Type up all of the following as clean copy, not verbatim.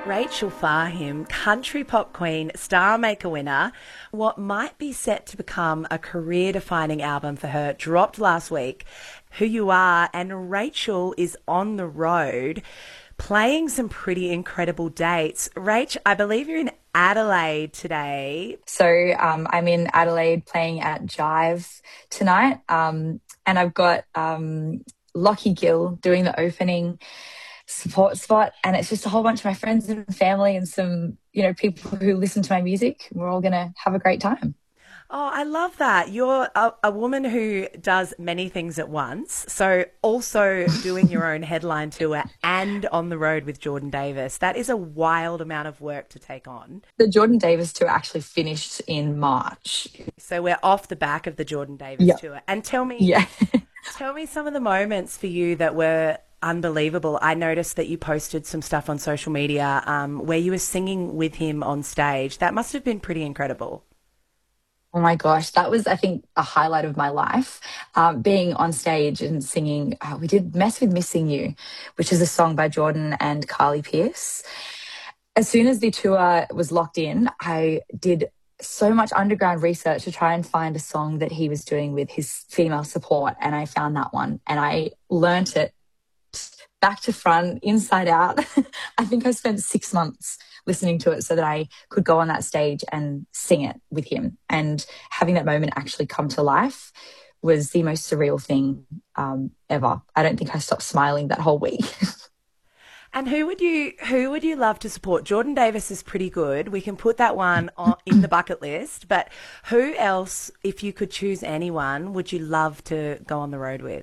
Rachel Fahim, country pop queen, Star Maker winner. What might be set to become a career-defining album for her dropped last week. Who You Are, and Rachel is on the road playing some pretty incredible dates. Rach, I believe you're in Adelaide today. I'm in Adelaide playing at Jive tonight. And I've got Lockie Gill doing the opening support spot. And it's just a whole bunch of my friends and family and some, people who listen to my music. We're all going to have a great time. Oh, I love that. You're a woman who does many things at once. So also doing your own headline tour and on the road with Jordan Davis. That is a wild amount of work to take on. The Jordan Davis tour actually finished in March. So we're off the back of the Jordan Davis Yeah. tour. And tell me, Yeah. tell me some of the moments for you that were unbelievable. I noticed that you posted some stuff on social media where you were singing with him on stage. That must have been pretty incredible. Oh my gosh, that was, I think, a highlight of my life. Being on stage and singing, we did Mess with Missing You, which is a song by Jordan and Carly Pearce. As soon as the tour was locked in, I did so much underground research to try and find a song that he was doing with his female support. And I found that one and I learnt it back to front, inside out. I think I spent 6 months listening to it so that I could go on that stage and sing it with him. And having that moment actually come to life was the most surreal thing ever. I don't think I stopped smiling that whole week. And who would you love to support? Jordan Davis is pretty good. We can put that one in the bucket list. But who else, if you could choose anyone, would you love to go on the road with?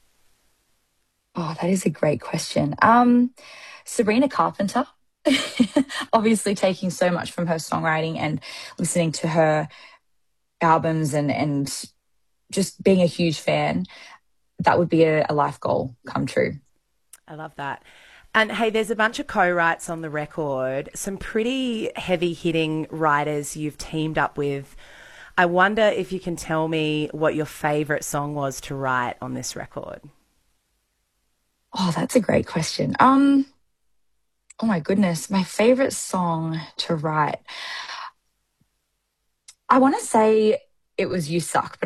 Oh, that is a great question. Sabrina Carpenter, obviously taking so much from her songwriting and listening to her albums and just being a huge fan, that would be a life goal come true. I love that. And hey, there's a bunch of co-writes on the record, some pretty heavy hitting writers you've teamed up with. I wonder if you can tell me what your favourite song was to write on this record. Oh, that's a great question. Oh my goodness, my favorite song to write. I want to say it was You Suck, but